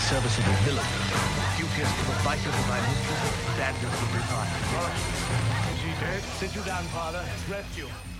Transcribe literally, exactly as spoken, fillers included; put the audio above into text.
service of a villain, duteous to the vitals of thy mistress, standards of reply. Is he dead? Sit you down, Father. Rest you.